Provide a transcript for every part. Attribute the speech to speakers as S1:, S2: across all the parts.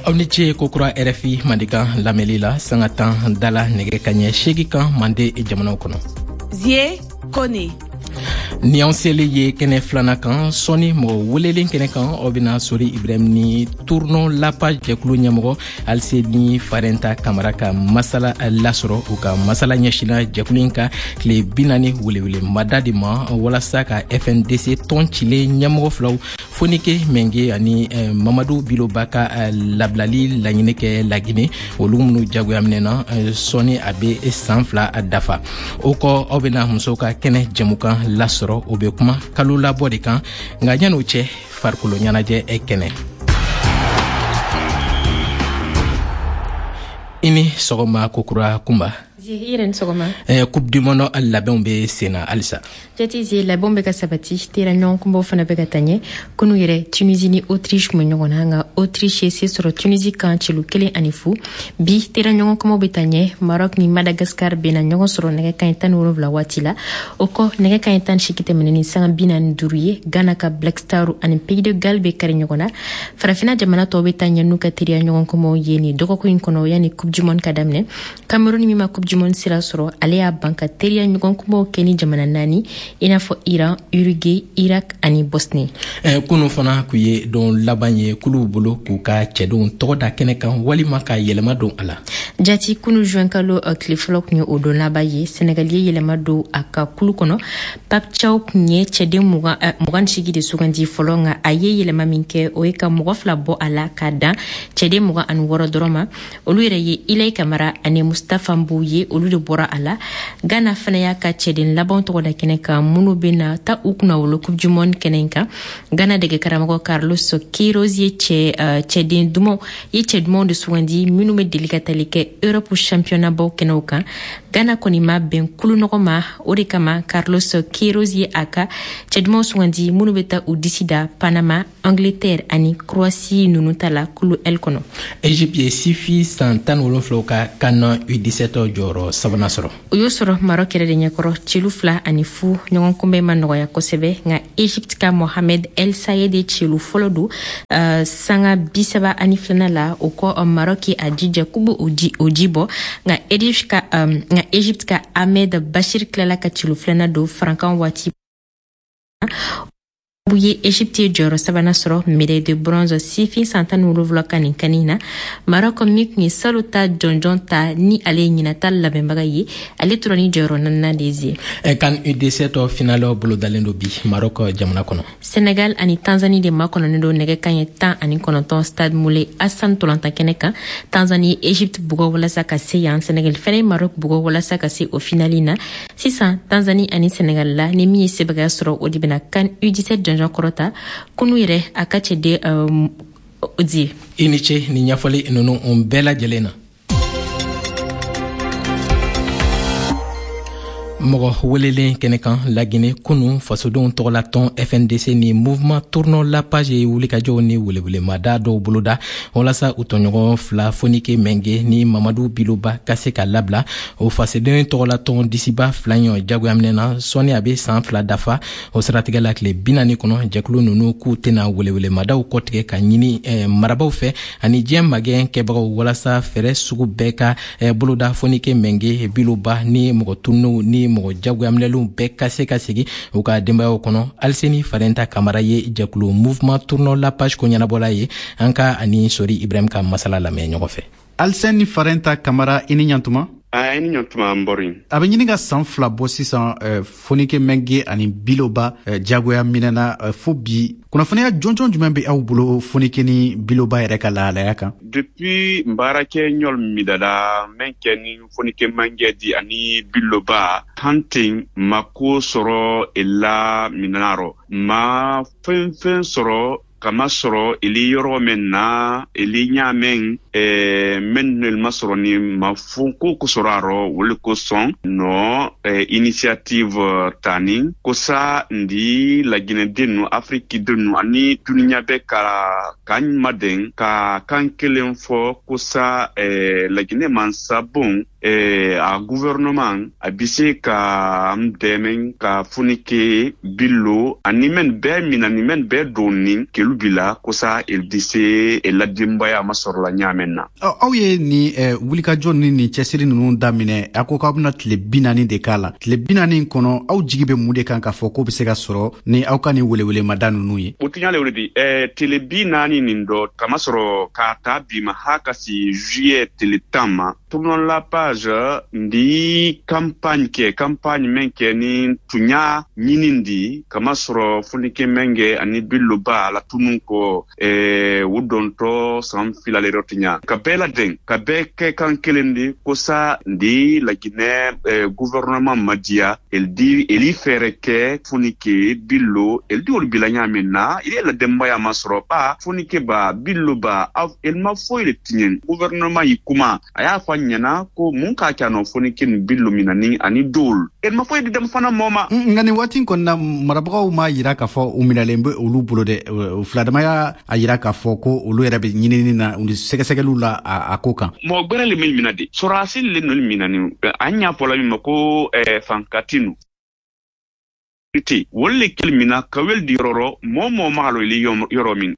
S1: aw ni ce kokura RFI mandikan lamɛnli la sanga tan dala nɛgɛ ka ɲɛ 8 kan mande jamanaw kɔnɔ.
S2: Zie Kone.
S1: Ni an seli ye kɛnɛ filana kan sɔni mɔgɔ welelen kɛnɛ kan aw bena sori Ibrahim ni tournon lapa jɛkulu ɲɛmɔgɔ alise ni Farenta Kamara ka masala lasɔrɔ u ka masala ɲɛsina jɛkulu ka tile 40 welewele mada de ma walasa ka FNDC tɔn cilen ɲɛmɔgɔ filaw Fonike Menge ani Mamadou Biloba ka labilali laɲini kɛ Lagine olu minnu jagoya minɛna sɔni a be san 2 dafa o kɔ aw bena muso ka kɛnɛ jɛmukan lasɔrɔ o be kuma kalo labɔ de kan nga ɲan'o cɛ farikolo ɲanajɛ kɛnɛ ini sɔgɔma kokura kumba
S3: Iren sɔgɔma
S1: coupe du monde labɛnw be senna alisa
S3: jatizi labɛnw bɛ ka sabati tera ɲɔgɔn kunbaw fana bɛ ka taɲɛ kunu yɛrɛ Tunisie ni Autriche mu ɲɔgɔn na nga Autriche ye se sɔrɔ Tunisie kan cilu 1-0 bi tera ɲɔgɔn kunbaw bɛ taɲɛ Maroc ni Madagascar bena ɲɔgɔn sɔrɔ nɛgɛ kaɲɛ 17 waati la o kɔ nɛgɛ kaɲɛ 18 tɛmɛnen ni sanga 45 ye Ghana ka Black Star ani Pays de Galles bɛ kari ɲɔgɔn na farafina jamana tɔw bɛ taɲɛ n'u ka teriya ɲɔgɔn kunbaw ye ni dɔgɔkun in kɔnɔ yani coupe du monde ka daminɛ Cameroun min ma coupe du monde sira sɔrɔ ale y'a ban ka teriya ɲɔgɔn kunbaw kɛ ni jamana 4 i n'a fɔ Iran, Uruguay, Irak ani Bosnie.
S1: Kunu fana ku ye don laban ye kulu bolo k'u ka cɛdenw tɔgɔ da kɛnɛ kan walima ka yɛlɛma don a la.
S3: Jati kunu juin kalo tile fɔlɔ kun ye o don laban ye Senegal ye yɛlɛma don a ka kulu kɔnɔ Pape Thiaw kun ye cɛden 28 de sugandi fɔlɔ nga a ye yɛlɛma min kɛ o ye ka mɔgɔ 2 bɔ a la ka dan cɛden 26 dɔrɔn ma olu yɛrɛ ye Ilayi Kamara ani Mustafa Mbou ye olu de bɔra a la Ghana fana y'a ka cɛden laban tɔgɔ da kɛnɛ kan minnu bena ta u kunna wolo coupe du monde kɛnɛ kan Ghana dege karamɔgɔ Carlos Queiroz ye cɛden dumanw de sugandi minnu be deli ka tali kɛ Europe championnat baw kɛnɛw kan Ghana kɔni ma bɛn kulu nɔgɔ ma o de kama Carlos Queiroz ye a ka cɛdumanw sugandi minnu be ta u disi da Panama, Angleterre ani Croatie nunu ta la kulu L kɔnɔ.
S1: Egypte ye sifi san 17 ka kana U17 jɔyɔrɔ sabana sɔrɔ.
S3: O y'o sɔrɔ Maroc yɛrɛ de ɲɛkɔrɔ cilu 2 ani fu ɲɔgɔn kunbɛn ma nɔgɔya kosɛbɛ nga Egypte ka Mohamed El Sayed de cilu fɔlɔ do sanga 32 la o kɔ Maroc a jija kubu o ji bɔ nga Egypte ka Ahmed Bashir kilala ka cilu 2 do Frankan waati ye Egypte ye jɔyɔrɔ sabana sɔrɔ médaille de bronze sifin san 17 ka nin kani na Maroc min kun ye salo ta jɔnjɔn ta ni ale ye ɲinata labɛnbaga ye ale tora ni jɔyɔrɔ 4 de zie
S1: kan U17 final bolodalen do bi Maroc jamana kɔnɔ
S3: Senegal ani Tanzanie de makɔnɔnen do nɛgɛ kaɲɛ 19 stade Moulay Hassan Tolantan kɛnɛ kan Tanzanie Egypte bugɔ walasa ka se yan Senegal fɛnɛ Maroc bugɔ walasa ka se o finali na sisan Tanzanie ani Senegal la ni min ye sebagaya sɔrɔ o de bena kan U17 jɔnjɔn kɔrɔta kunu yɛrɛ a ka cɛden die
S1: i ni ce ni ɲɛfɔli nunu bɛɛ lajɛlen na mɔgɔ welelen kɛnɛ kan Lagine kunu fasodenw tɔgɔla tɔn FNDC ni mouvement tournons la page ye wulikajɔw ni welewelemada dɔw boloda walasa u tɔɲɔgɔn 2 Fonike Menge ni Mamadou Biloba ka se ka labila o fasodenw tɔgɔla tɔn disiba 2 jagoya minɛna sɔni a be san 2 dafa o siratigɛ la tile 40 kɔnɔ jɛkulu nunu k'u tena welewelemadaw kɔtigɛ ka ɲini marabaw fɛ ani diɲɛ magɛn kɛbagaw walasa fɛrɛ sugu bɛɛ ka boloda Fonike Menge Biloba ni mɔgɔ tunuw ni mɔgɔ jagoyaminɛlenw bɛɛ ka se ka segi u ka denbayaw kɔnɔ aliseni Farenta Kamara ye jɛkulu mouvement tournons la page ko ɲɛnabɔla ye an ka ani sori Ibrahim ka masala lamɛn ɲɔgɔn fɛ
S4: aliseni Farenta Kamara i ni ɲantuma
S5: i ni ɲantuma n bɔri
S4: a be ɲini ka san 2 bɔ sisan Fonike Menge ani Biloba jagoya minɛna fo bi kunnafoniya jɔnjɔn jumɛn be aw bolo Fonike ni Biloba yɛrɛ ka lahalaya kan
S5: depuis n baarakɛ ɲɔl midala min kɛ ni Fonike Menge di ani Biloba hanten ma ko sɔrɔ la minarɔ ma fɛn sɔrɔ kama sɔrɔ ili yɔrɔ min na ili ɲaamɛn men el masroni ma fonko ko soraro wole ko son no initiative tani ko sa ndi la Guinée denu Afrique denu ani dunya be ka kan maden ka kan kelen fo ko sa la Guinée man sabon a gouvernement a bise ka amdemen ka funike billo animen be doni kelubila ko sa el dise el dimbaya masorla nyamenna
S4: awye ni wulika jonni ni chesiri nunu damine akoka bna tle binani de kala tle binani kono aw jigibe mude kan ka foko be se ka soro ni aw kan ni wele madanu nuyi
S5: botinyale wuledi tle binani nindo kamasoro ka tabi mahaka si juillet tle tama tournon la page ndi campagne menke ni tunya nyinindi kamasoro funike menge ani billuba la tununko wudonto sam filale rotinya kabela den kabeke kan kelendi kosa ndi la Guinée gouvernement madia eli fereke funike billo eldi ol bilanya menna il la demba ya masro ba funike ba billo ba el ma foyle tinyen gouvernement yikuma aya fanyana ko munka kano funike billo minani ani dol el ma foyle dem fana moma
S4: ngani watin konna marabaw ma yira ka fo uminalembe olu bolo de fladama ya ayira ka fo ko olu erabe nyinini na undi segesegelu la akoka
S5: mo gberele mil minade sorasil le nol minani anya pola mi mako fankatinu iti wolle kelmina kawel di roro momo malo li yoro min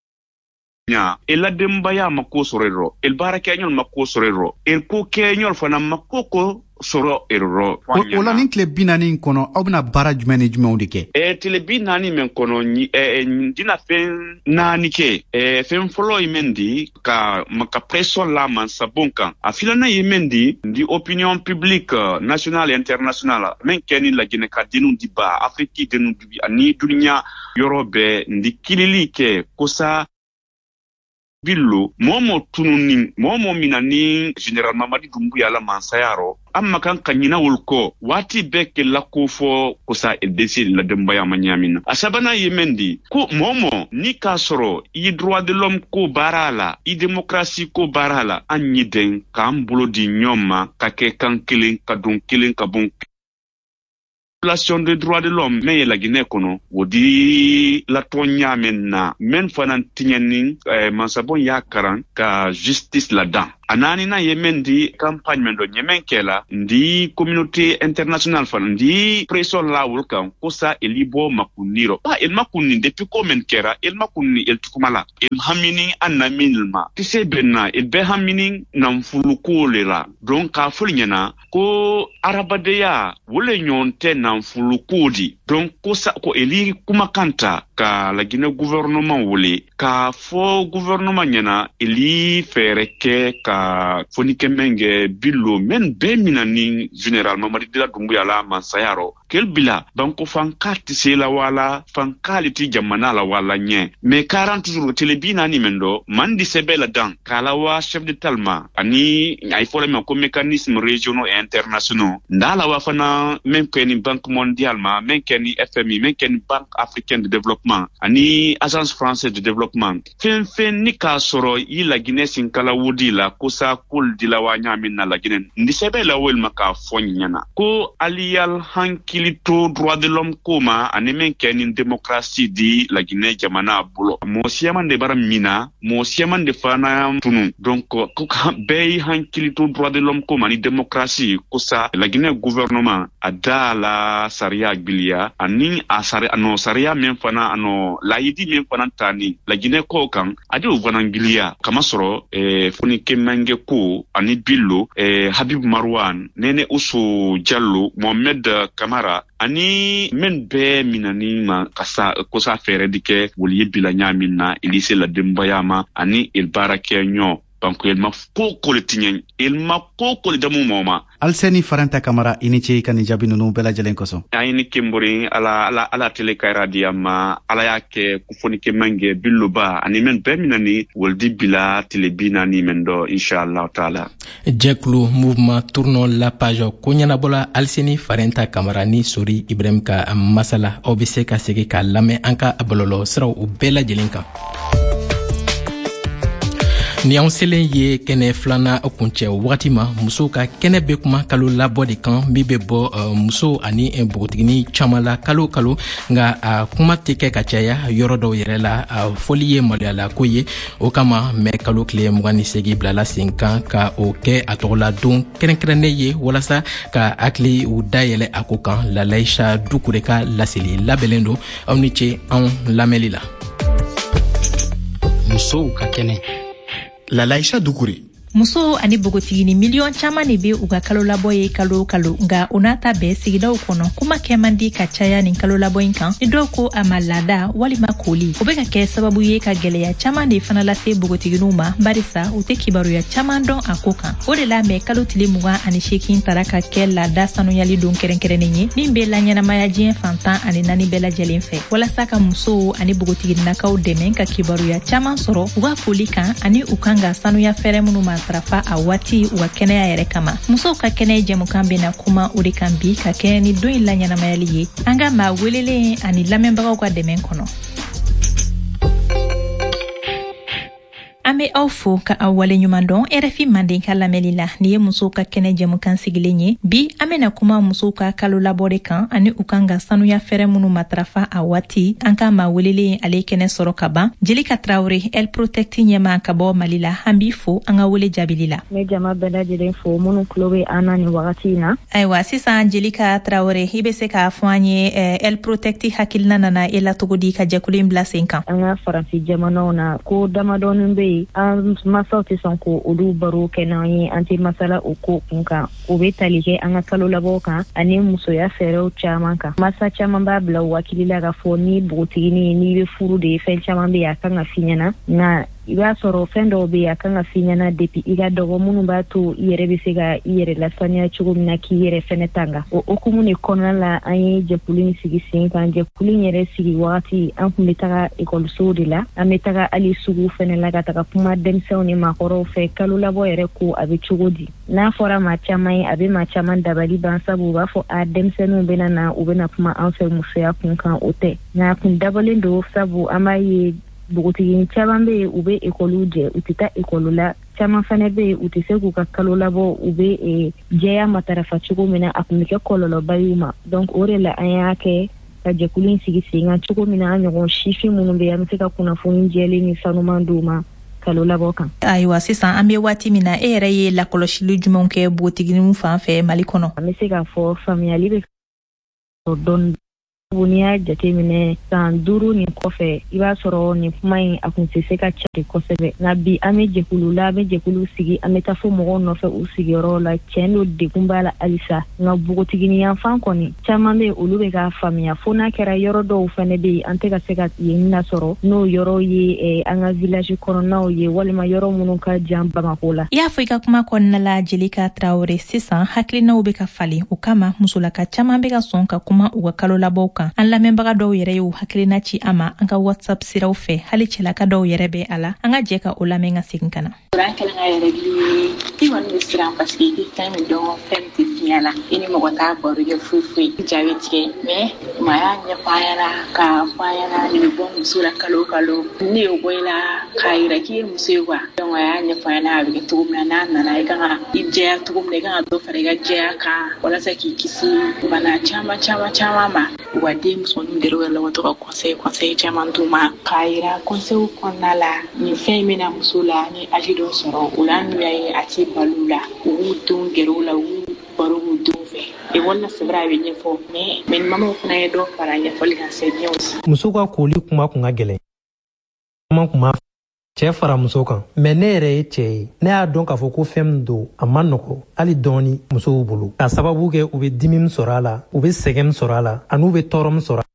S5: nya ela dembaya mako sorero el baraka nyol mako sorero el ko kenyol fana makoko soro erro
S4: wala nin tle binani kono obna baraj management ondike
S5: tle binani men kono dina fen nani ke fen follow imendi ka maka presso la man sabonka afilana imendi di opinion publique nationale et internationale men keni la Guinée ka dinu diba Afrique dinu dibi ani dunya yorobe ndi kilili ke kosa billo momo tununi momo minani general Mamadi Doumbouya la mansayaro amma kan kanyina wulko wati beke la kofo kosa edesi la dembaya manyamina asabana yemendi ko momo ni kasoro i droit de l'homme ko barala i démocratie ko barala anyiden kambulo di nyoma kake kankilin kadun kilin kabun violation des droits de l'homme mais la Guinée kono wodi la tonya menna men fanan tinyani mansabon yakaran ka justice la dan anani na yemendi campagne mendo nyemen kela ndi communauté internationale fan ndi pression la wulkan kosa elibo makuniro ba el makunni depuis combien kera el makunni el tukumala el hamini anamilma tise benna el be hamini nam fulukolera donc ka fulnyana ko arabadeya wole nyonte nam fulukodi donc kosa ko eli kuma kanta ka la Guinée gouvernement wole ka fo gouvernement nyana eli fereke ka fonike menge billo men be minani général Mamadi Doumbouya la mansayaro kel bila banko fankati sela wala fankaliti jamana la wala nye mais 40 jours telebina ni mendo mandi sebela dan kala wa chef de talma ani ay fola men ko mécanisme régionaux et internationaux ndala wa fana même que ni banque mondiale ma même que ni FMI même que ni banque africaine de développement ani agence française de développement fen ni ka soro yi la Guinée sin kala wodi la kosa kul dilawanya minna la Guinée ndi sebela wel maka fonyana ko aliyal hankilito droit de l'homme koma anemen kenin démocratie di la Guinée jamana bulo mo siamande baram mina mo siamande fana tunu donc ko bey hankilito droit de l'homme koma ni démocratie kosa la Guinée gouvernement adala saria bilia ani asare ano saria men fana ano laidi men fana tani la Guinée ko kan adi uvanangilia kama soro foni kemange ko ani billo Habib Marwan nene Usu Diallo Mohamed Kamara ani men be minani ma kasa kosa fere dike woli bila nyamina ilise la dembayama ani il barake nyo banko el ma koko le tinyen il ma koko le damu moma
S4: Alseni Farenta Kamara iniche kan jabi nunu bela jalen koso
S5: ayini kimburi ala tele kayradia ma ala yake kufonike mange billuba ani men be minani woldi bila tele binani mendo inshallah taala
S1: jeklu mouvement tournons la page konyana bola Alseni Farenta Kamara ni sori Ibrahim ka masala obise ka sege ka lame anka abololo sra u bela jelinka ni anw selen ye kɛnɛ filana kuncɛ wagati ma musow ka kɛnɛ be kuma kalo labɔ de kan min be bɔ muso ani bogotigini caaman la kalo nga a kuma tɛ kɛ ka caya yɔrɔ dɔw yɛrɛ la a fɔli ye maloyala ko ye o kama mɛ kalo tile 28 bilala sen kan ka o kɛ a tɔgɔla don kɛrɛnkɛrɛnnen ye walasa ka hakili u dayɛlɛ a ko kan Lalaisha Dukure ka laseli labɛnnen don aw ni ce anw lamɛnli la.
S6: Musow ka kɛnɛ.
S4: Lalaisha Dukure.
S7: Muso ani bogotigini miliyon caman de be u ka kalo labɔ ye kalo nga o n'a ta bɛɛ sigidaw kɔnɔ kuma kɛ man di ka caya nin kalo labɔ in kan ni dɔw ko a ma laada walima koli o be ka kɛ sababu ye ka gwɛlɛya caman de fana lase bogotiginiw ma barisa u tɛ kibaruya caman dɔn a ko kan o de la mɛ kalo tile 28 tara ka kɛ laada sanuyali don kɛrɛnkɛrɛnnen ye min be la ɲɛnamaya diɲɛ fantan ani 4 bɛɛ lajɛlen fɛ walasa ka musow ani bogotiginakaw dɛmɛ ka kibaruya caman sɔrɔ u ka foli kan ani u kan ka sanuya fɛrɛ minnu ma tarafa a waati u ka kɛnɛya yɛrɛ kama musow ka kɛnɛ jɛmukan bena kuma o de kan bi ka kɛnɛ ni don in la ɲɛnamayali ye an ka maa welelen ani lamɛnbagaw ka dɛmɛ kɔnɔ. An be aw fo ka aw wale ɲuman dɔn RFI Manden ka lamɛnli la ni ye musow ka kɛnɛ jɛmukan sigilen ye bi an bena kuma musow ka kalo labɔ de kan ani u kan ka sanuya fɛrɛ minnu matarafa a waati an ka maa welelen ale kɛnɛ sɔrɔ ka ban Jelika Traore El Protect ɲɛma ka bɔ Mali la an b'i fo an ka wele jaabili la.
S8: Ne jama bɛɛ lajɛlen fo minnu tulo be an na nin wagati in na.
S7: Ayiwa sisan Jelika Traore i be se k'a fɔ an ye El Protect hakilina nana e la cogo di ka jɛkulu in bila sen kan.
S8: An ka faransi jamanaw na ko damadɔnin be yen an masaw tɛ sɔn ko olu baro kɛ n'an ye an tɛ masala o ko kun kan o be tali kɛ an ka kalo labɔ kan ani musoya fɛɛrɛw caman kan masa caman b'a bila u hakili la ka fɔ ni bogotigini n'i be furu de fɛn caman be yen a kan ka f'i ɲɛna nka i b'a sɔrɔ fɛn dɔw be yen a kan ka f'i ɲɛna depuis i ka dɔgɔ minnu b'a to i yɛrɛ be se ka i yɛrɛ lasaniya cogo min na k'i yɛrɛ fɛnɛ tanga o okumu de kɔnɔna la an ye jɛkulu in sigi sen kan jɛkulu in yɛrɛ sigi wagati an kun be taga ekɔlisow de la an be taga hali sugu fɛnɛ la ka taga kuma denmisɛnw ni maakɔrɔw fɛ kalo labɔ yɛrɛ ko a be cogo di n'a fɔra maa caman ye a be maa caman dabali ban sabu u b'a fɔ a denmisɛnninw bena na u bena kuma an fɛ musoya kun kan o tɛ nka kun dabɔlen don sabu an b'a ye bogotigini caman be yen u be ekɔliw jɛ u tɛ taa ekɔli la caman fana be yen u tɛ se k'u ka kalo labɔ u be jɛya matarafa cogo min na a kun be kɛ kɔlɔlɔba y'u ma donc o de la an y'a kɛ ka jɛkulu in sigi sen kan cogo min na an ɲɔgɔn sifin minnu be an be se ka kunnafoni jɛlen ni sanuman d'u ma kalo labɔ kan.
S7: Ayiwa sisan an be waati min na e yɛrɛ ye lakɔlɔsili jumɛnw kɛ bogotiginiw fan fɛ Mali kɔnɔ.
S8: An be se k'a fɔ faamuyali be dɔɔni n'i y'a jateminɛ san 5 nin kɔfɛ i b'a sɔrɔ nin kuma in a kun tɛ se ka cari kosɛbɛ nka bi an be jɛkulu la an be jɛkulu sigi an be taa fo mɔgɔw nɔfɛ u sigiyɔrɔ la cɛn do degun b'a la halisa nka bogotigini yanfan kɔni caman be olu be k'a faamuya fo n'a kɛra yɔrɔ dɔw fɛnɛ be yen an tɛ ka se ka yen lasɔrɔ n'o yɔrɔ ye an ka village kɔnɔnaw ye walima yɔrɔ minnu ka jan Bamako la.
S7: I y'a fɔ i ka kuma kɔnɔna la Jelika Traore sisan hakilinaw be ka falen o kama musolaka caman be ka sɔn ka kuma u ka kalo labɔw kan an lamɛnbaga dɔw yɛrɛ y'u hakilina ci a ma an ka WhatsApp siraw fɛ hali cɛlaka dɔw yɛrɛ bɛ a la an ka jɛ ka o lamɛn ka segin ka na.
S9: An kɛlen ka yɛrɛ bi i kɔni bɛ siran parce que i tɛ fɛn min dɔn fɛn min tɛ fiɲɛ la i ni mɔgɔ t'a baro kɛ foyi foyi jaabi tigɛ mais maa y'a ɲɛfɔ an ɲɛna k'a fɔ an ɲɛna nin bɛ bɔ muso la kalo kalo ne y'o bɔ i la k'a yira k'i ye muso ye quoi donc a y'a ɲɛfɔ an ɲɛna a bɛ kɛ cogo min na n'a nana i kan ka i jɛya cogo min na i kan ka dɔ fara i ka jɛya kan walasa k'i kisi bana caman ma u ka den musoninw dɛrɛ wɛrɛ la ka to ka conseil caman d'u ma k'a yira conseil kɔnɔna la nin fɛn in bɛna muso la ni âge dɔ sɔrɔ o la n'u y'a ye a tɛ balo la u b'u denw gɛrɛ u la u b'u baro k'u denw fɛ ekɔli la c'est vrai a bɛ ɲɛfɔ mais ni mamaw fana ye dɔ fara ɲɛfɔli kan c'est bien aussi.
S10: Muso ka koli kuma kun ka gɛlɛn kuma kun ma cɛ fara muso kan mais ne yɛrɛ ye cɛ ye ne y'a dɔn k'a fɔ ko fɛn min don a ma nɔgɔ hali dɔɔni musow bolo ka sababu kɛ u bɛ dimi min sɔrɔ a la u bɛ sɛgɛn min sɔrɔ a la ani u bɛ tɔɔrɔ min sɔrɔ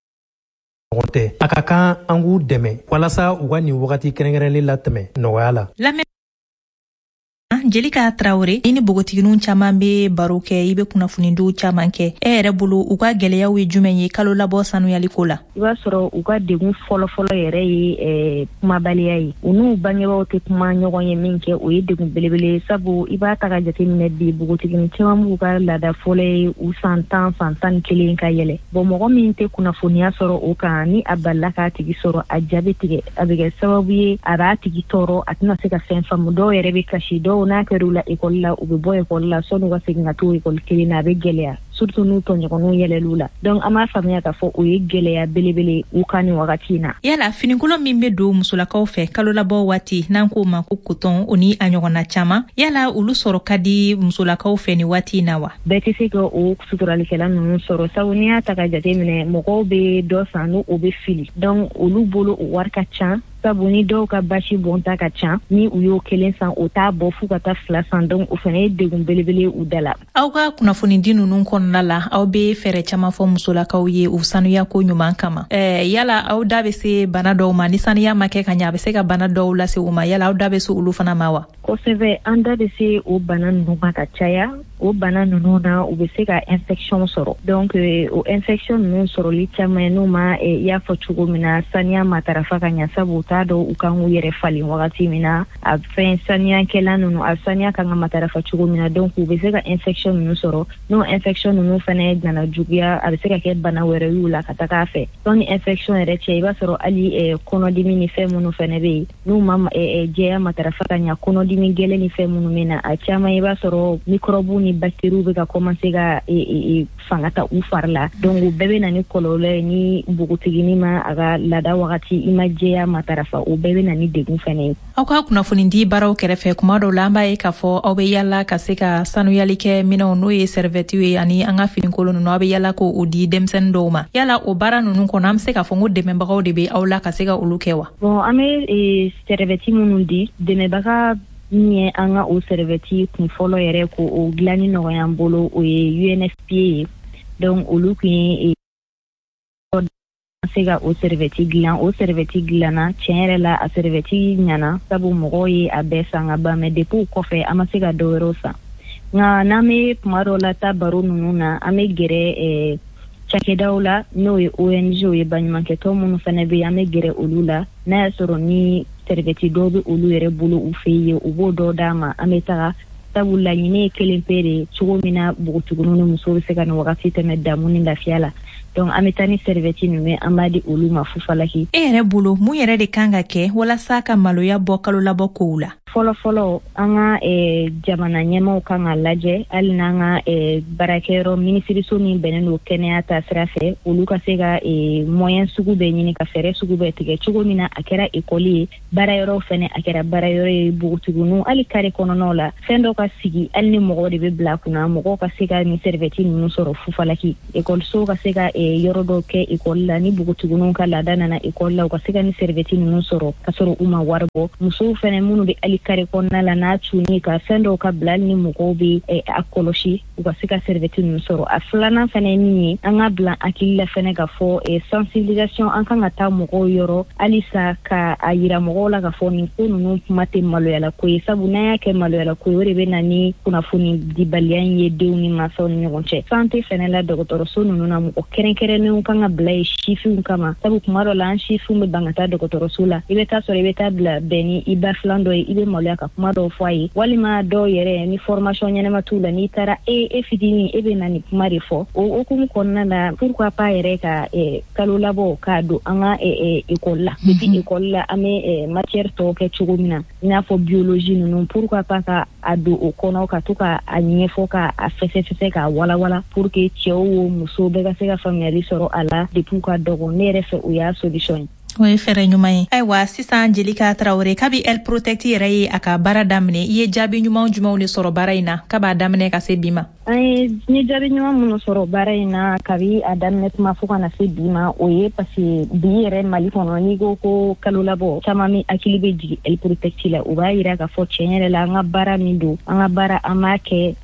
S10: ɲɔgɔn tɛ a ka kan an k'u dɛmɛ walasa u ka nin wagati kɛrɛnkɛrɛnlen latɛmɛ nɔgɔya la.
S7: Jelika Traore ini bogotiginun caman be baro kɛ i be kunnafonidon caman kɛ e yɛrɛ bolo u ka gwɛlɛyaw ye jumɛn ye kalo labɔ sanuyaliko la
S8: i b'a sɔrɔ u ka degun fɔlɔfɔlɔ yɛrɛ ye kumabaliya ye u n'u bangebaaw tɛ kuma ɲɔgɔn ye min kɛ o ye degun belebele sabu i b'a ta ka jateminɛ bi bogotigini caman b'u ka laada fɔlɔ ye u san 10 san 11 ka yɛlɛ bon mɔgɔ min tɛ kunnafoniya sɔrɔ o kan ni a balila k'a tigi sɔrɔ a jaabi tigɛ a bɛ kɛ sababu ye a b'a tigi tɔɔrɔ a tɛna se ka fɛn faamu dɔw yɛrɛ bɛ kasi dɔw n'a kɛr'u la ekɔli la u bɛ bɔ ekɔli la sɔnni u ka segin ka to ekɔli kelen na a bɛ gɛlɛya surtout n'u tɔɲɔgɔnw yɛlɛl'u la donc an b'a faamuya k'a fɔ o ye gɛlɛya belebele u ka nin wagati in na
S7: yala finikolon min bɛ don musolakaw fɛ kalo labɔ waati n'an k'o ma ko coton o ni a ɲɔgɔnna caman yala olu sɔrɔ ka di musolakaw fɛ ni waati in na wa
S8: bɛɛ tɛ se ka o suturalikɛla ninnu sɔrɔ sabu n'i y'a ta ka jateminɛ mɔgɔw bɛ dɔ san n'o bɛ fili donc olu bolo o wari ka ca sabu ni dɔw ka basi bɔnta ka ca ni u y'o kelen san o t'a bɔ f'u ka taa 2 san donc o fana ye degun belebele u da la
S7: aw ka kunnafonidi ninnu kɔnɔna la aw bɛ fɛɛrɛ caman fɔ musolakaw ye u sanuya ko ɲuman kama yala aw da bɛ se bana dɔw ma ni sanuya ma kɛ ka ɲɛ a bɛ se ka bana dɔw lase u ma yala aw da bɛ se olu fana ma wa
S8: kosɛbɛ an da bɛ se o bana ninnu ma ka caya o bana ninnu na u bɛ se ka infection sɔrɔ donc o infection ninnu sɔrɔli caman n'u ma i y'a fɔ cogo min na saniya matarafa ka ɲɛ sabu t'a dɔn u kan k'u yɛrɛ falen wagati min na a fɛn saniyakɛla ninnu a saniya kan ka matarafa cogo min na donc u bɛ se ka infection ninnu sɔrɔ n'o infection ninnu fana nana juguya a bɛ se ka kɛ bana wɛrɛ y'u la ka taga a fɛ donc ni infection yɛrɛ cɛ i b'a sɔrɔ hali kɔnɔdimi ni fɛn minnu fana bɛ yen n'u ma jɛya matarafa ka ɲɛ kɔnɔdimi gɛlɛn ni fɛn minnu bɛ na a caman i b'a sɔrɔ microbe ni bactéries bɛ ka commencer ka fanga ta u fari la donc u bɛɛ bɛ na ni kɔlɔlɔ ye ni npogotigini ma a ka laada wagati i ma jɛya matarafa o bɛɛ bɛ na ni degun fana ye
S7: aw ka kunnafonidi baaraw kɛrɛfɛ kuma dɔw la an b'a ye k'a fɔ aw bɛ yala ka se ka sanuyali kɛ minɛnw n'o ye serviette ye ani an ka finikolon ninnu aw bɛ yala k'o di denmisɛnnin dɔw ma yala o baara ninnu kɔnɔ an bɛ se k'a fɔ ko dɛmɛbagaw de bɛ aw la ka se ka olu kɛ wa
S8: bon an bɛ serviette minnu di dɛmɛbaga min ye an ka o serviette kun fɔlɔ yɛrɛ ko o dilanni nɔgɔya an bolo o ye UNFPA ye donc olu kun ye se ka o serviette dilan o serviette dilanna tiɲɛ yɛrɛ la a serviette ɲana sabu mɔgɔw ye a bɛɛ san ka ban mais depuis o kɔfɛ an ma se ka dɔ wɛrɛw san nka n'an bɛ kuma dɔw la taa baro ninnu na an bɛ gɛrɛ cakɛdaw la n'o ye ONG ye baɲumankɛtɔn minnu fana bɛ yen an bɛ gɛrɛ olu la n'a y'a sɔrɔ ni serviette dɔw bɛ olu yɛrɛ bolo u fɛ yen u b'o dɔ d'a ma an bɛ taga sabu laɲini ye kelen pe de cogo min na npogotigininw ni musow bɛ se ka nin wagati tɛmɛ damu ni lafiya la donc an bɛ taa ni serviette ninnu an b'a di olu ma fufalaki
S7: e yɛrɛ bolo mun yɛrɛ de kan ka kɛ walasa ka maloya bɔ kalo labɔ kow la
S8: fɔlɔfɔlɔ an ka jamana ɲɛmaw kan ka lajɛ hali n'an ka baarakɛyɔrɔ minisiriso min bɛnnen don kɛnɛya ta sira fɛ olu ka se ka moyen sugu bɛɛ ɲini ka fɛɛrɛ sugu bɛɛ tigɛ cogo min na a kɛra ekɔli ye baarayɔrɔ fɛnɛ a kɛra baarayɔrɔ ye npogotigininw hali kare kɔnɔnaw la fɛn dɔ ka sigi hali ni mɔgɔw de bɛ bila kunna mɔgɔw ka se ka ni serviette ninnu sɔrɔ fufalaki ekɔlisow ka se ka yɔrɔ dɔw kɛ ekɔli la ni npogotigininw ka laada nana ekɔli la u ka se ka ni serviette ninnu sɔrɔ ka sɔrɔ u ma wari bɔ musow fɛnɛ minnu bɛ hali kare kɔnɔna la n'a cunni ka fɛn dɔw ka bila ni mɔgɔw bɛ a kɔlɔsi u ka se ka serviette ninnu sɔrɔ a filanan fana ye min ye an ka bila hakili la fɛnɛ ka fɔ sensibilisation an kan ka taa mɔgɔw yɔrɔ halisa ka a yira mɔgɔw la ka fɔ nin ko ninnu kuma tɛ maloyala ko ye sabu n'an y'a kɛ maloyala ko ye o de bɛ na ni kunnafoni dibaliya in ye denw ni mansaw ni ɲɔgɔn cɛ santé fɛnɛ la dɔgɔtɔrɔso ninnu na mɔgɔ kɛrɛnkɛrɛnnenw kan ka bila ye sifinw kama sabu kuma dɔ la an sifinw bɛ ban ka taa dɔgɔtɔrɔso la i bɛ taa sɔrɔ i bɛ taa bila bɛn ni i ba filan dɔ ye i bɛ maloya ka kuma dɔw fɔ a ye walima dɔw yɛrɛ ni formation ɲɛnama t'u la n'i taara e fitinin e bɛ na ni kuma de fɔ o hukumu kɔnɔna la pourquoi pas yɛrɛ ka kalo labɔ k'a don an ka ekɔli la depuis ekɔli la an bɛ matière tɔw kɛ cogo min na i n'a fɔ biologie ninnu pourquoi pas ka a don o kɔnɔ ka to ka a ɲɛfɔ ka a fɛsɛfɛsɛ k'a walawala pour que cɛw o musow bɛɛ ka se ka faamuyali sɔrɔ a la depuis ka dɔgɔ ne yɛrɛ fɛ o y'a solution ye
S7: o ye fɛrɛ ɲuman ye ayiwa sisan Jelika Traore kabi El Protect yɛrɛ ye a ka baara daminɛ i ye jaabi ɲuman jumɛnw de sɔrɔ baara in na kab'a daminɛ ka se bi ma
S8: an ye jaabi ɲuman minnu sɔrɔ baara in na kabi a daminɛ tuma fo ka na se bi ma o ye parce que bi yɛrɛ Mali kɔnɔ n'i ko kalo labɔ caman min hakili bɛ jigin El Protect la o b'a yira k'a fɔ tiɲɛ yɛrɛ la an ka baara min don an ka baara an b'a kɛ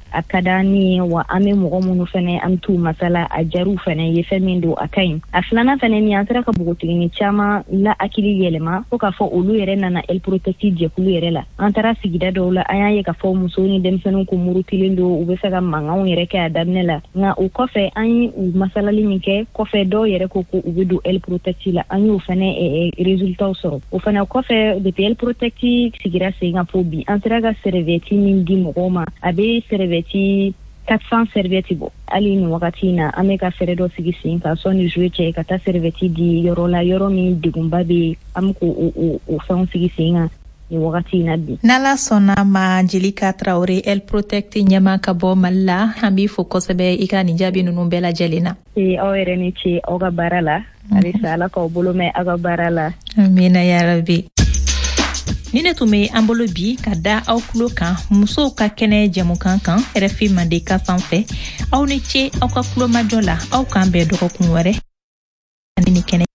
S8: a ka d'an ye wa an bɛ mɔgɔ minnu fɛnɛ an t'u masala a jaru fɛnɛ ye fɛn min don a ka ɲi a filanan fɛnɛ ni an sera ka bogotigini caman la hakili yɛlɛma fo k'a fɔ olu yɛrɛ nana El Protecti jɛkulu yɛrɛ la an taara sigida dɔw la an y'a ye k'a fɔ muso ni denmisɛnninw ko murutilen don u bɛ fɛ ka mankanw yɛrɛ kɛ a daminɛ la nka o kɔfɛ an ye u masalali min kɛ kɔfɛ dɔw yɛrɛ ko u bɛ don El Protecti la an y'o fɛnɛ résultats sɔrɔ o fɛnɛ kɔfɛ depuis El Protecti sigira sen kan fo bi an sera ka serviette min di mɔgɔw ma a bɛ serviette 400 serviettes bɔ hali ni wagati na an bɛ ka fɛɛrɛ dɔ sigi sen kan sɔnni juillet cɛ ka taa serviette di yɔrɔ la yɔrɔ min degunba bɛ an bɛ k'o fɛnw sigi sen kan ni wagati na bi.
S7: N'ala sɔnna ma Jelika Traore El Protecti ɲɛma ka bɔ Mali la an b'i fo kosɛbɛ i ka nin jaabi ninnu bɛɛ lajɛlen na.
S8: Aw yɛrɛ ni ce aw ka baara la halisa Ala k'aw bolo mɛn aw ka baara la.
S7: Amina yarabi. Ni ne tun bɛ an bolo bi ka da aw tulo kan musow ka kɛnɛ jɛmukan kan RFI Mandeka sanfɛ aw ni ce aw ka tulomajɔ la aw k'an bɛn dɔgɔkun wɛrɛ ani ni kɛnɛ